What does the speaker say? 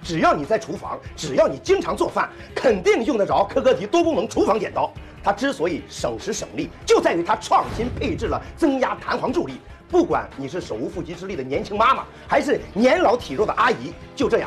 只要你在厨房，只要你经常做饭，肯定用得着科格迪多功能厨房剪刀。它之所以省时省力，就在于它创新配置了增压弹簧助力。不管你是手无缚鸡之力的年轻妈妈，还是年老体弱的阿姨，就这样